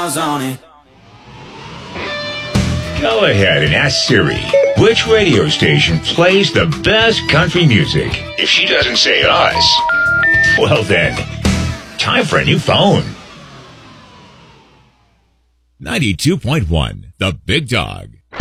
miles on it. Go ahead and ask Siri which radio station plays the best country music. If she doesn't say us, well then, time for a new phone. 92.1, The Big Dog.